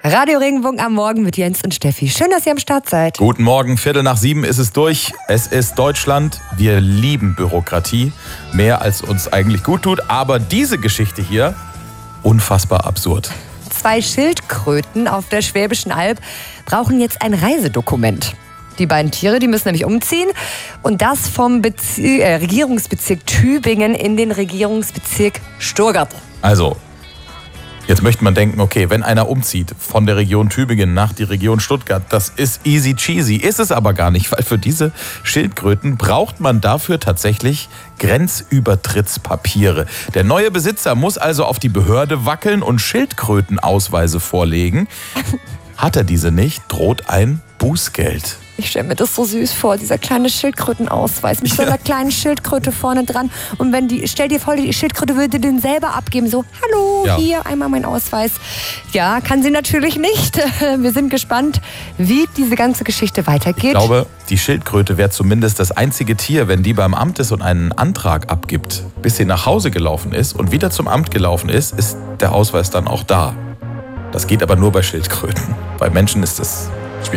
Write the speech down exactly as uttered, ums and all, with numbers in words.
Radio Regenbogen am Morgen mit Jens und Steffi. Schön, dass ihr am Start seid. Guten Morgen, Viertel nach sieben ist es durch. Es ist Deutschland. Wir lieben Bürokratie. Mehr als uns eigentlich gut tut. Aber diese Geschichte hier, unfassbar absurd. Zwei Schildkröten auf der Schwäbischen Alb brauchen jetzt ein Reisedokument. Die beiden Tiere, die müssen nämlich umziehen. Und das vom Bezie- äh, Regierungsbezirk Tübingen in den Regierungsbezirk Stuttgart. Also, jetzt möchte man denken, okay, wenn einer umzieht von der Region Tübingen nach die Region Stuttgart, das ist easy cheesy. Ist es aber gar nicht, weil für diese Schildkröten braucht man dafür tatsächlich Grenzübertrittspapiere. Der neue Besitzer muss also auf die Behörde wackeln und Schildkrötenausweise vorlegen. Hat er diese nicht, droht ein Bußgeld. Ich stelle mir das so süß vor, dieser kleine Schildkrötenausweis mit so einer Ja. kleinen Schildkröte vorne dran. Und wenn die, stell dir vor, die Schildkröte würde den selber abgeben. So, hallo, Ja. hier einmal mein Ausweis. Ja, kann sie natürlich nicht. Wir sind gespannt, wie diese ganze Geschichte weitergeht. Ich glaube, die Schildkröte wäre zumindest das einzige Tier, wenn die beim Amt ist und einen Antrag abgibt, bis sie nach Hause gelaufen ist und wieder zum Amt gelaufen ist, ist der Ausweis dann auch da. Das geht aber nur bei Schildkröten. Bei Menschen ist es